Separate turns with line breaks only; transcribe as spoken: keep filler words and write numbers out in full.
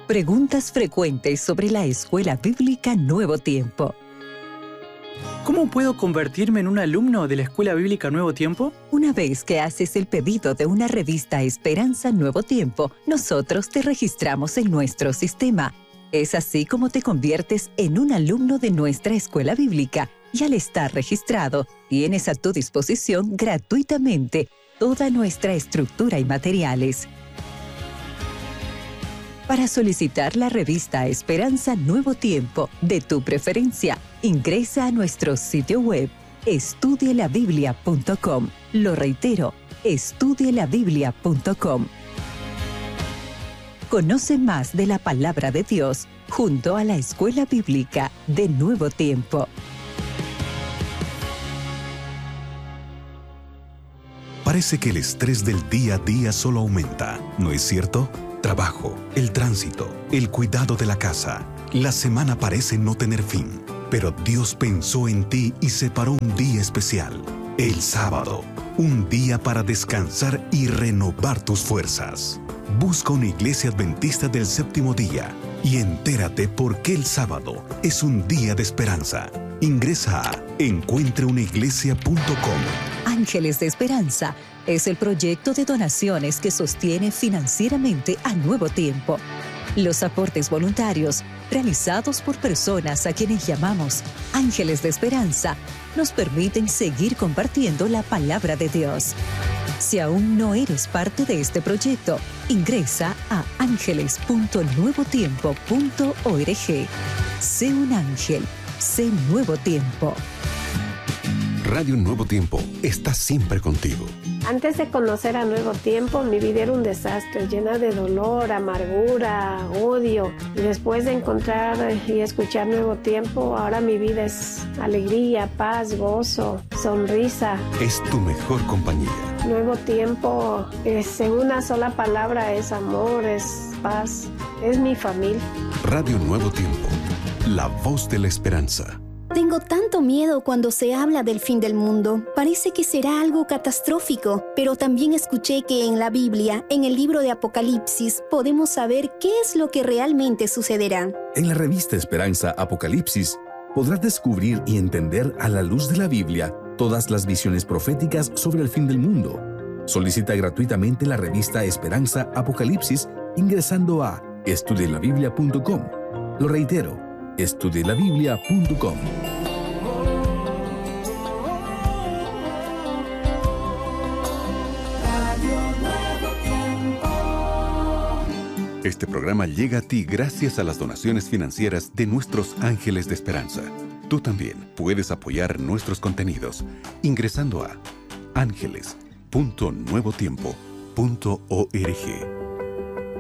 Preguntas frecuentes sobre la Escuela Bíblica Nuevo Tiempo.
¿Cómo puedo convertirme en un alumno de la Escuela Bíblica Nuevo Tiempo?
Una vez que haces el pedido de una revista Esperanza Nuevo Tiempo, nosotros te registramos en nuestro sistema. Es así como te conviertes en un alumno de nuestra escuela bíblica y al estar registrado, tienes a tu disposición gratuitamente toda nuestra estructura y materiales. Para solicitar la revista Esperanza Nuevo Tiempo de tu preferencia, ingresa a nuestro sitio web estudie la biblia punto com. Lo reitero, estudie la biblia punto com. Conoce más de la Palabra de Dios junto a la Escuela Bíblica de Nuevo Tiempo.
Parece que el estrés del día a día solo aumenta, ¿no es cierto? Trabajo, el tránsito, el cuidado de la casa. La semana parece no tener fin, pero Dios pensó en ti y separó un día especial, el sábado, un día para descansar y renovar tus fuerzas. Busca una iglesia adventista del séptimo día y entérate por qué el sábado es un día de esperanza. Ingresa a encuentre una iglesia punto com.
Ángeles de Esperanza es el proyecto de donaciones que sostiene financieramente a Nuevo Tiempo. Los aportes voluntarios, realizados por personas a quienes llamamos Ángeles de Esperanza, nos permiten seguir compartiendo la palabra de Dios. Si aún no eres parte de este proyecto, ingresa a ángeles punto nuevo tiempo punto org. Sé un ángel, sé Nuevo Tiempo.
Radio Nuevo Tiempo está siempre contigo.
Antes de conocer a Nuevo Tiempo, mi vida era un desastre, llena de dolor, amargura, odio. Y después de encontrar y escuchar Nuevo Tiempo, ahora mi vida es alegría, paz, gozo, sonrisa.
Es tu mejor compañía.
Nuevo Tiempo es en una sola palabra, es amor, es paz, es mi familia.
Radio Nuevo Tiempo, la voz de la esperanza.
Tengo tanto miedo cuando se habla del fin del mundo. Parece que será algo catastrófico, pero también escuché que en la Biblia, en el libro de Apocalipsis, podemos saber qué es lo que realmente sucederá.
En la revista Esperanza Apocalipsis, podrás descubrir y entender a la luz de la Biblia todas las visiones proféticas sobre el fin del mundo. Solicita gratuitamente la revista Esperanza Apocalipsis ingresando a estudie la biblia punto com. Lo reitero, estudie la biblia punto com.
Este programa llega a ti gracias a las donaciones financieras de nuestros Ángeles de Esperanza. Tú también puedes apoyar nuestros contenidos ingresando a ángeles punto nuevo tiempo punto org.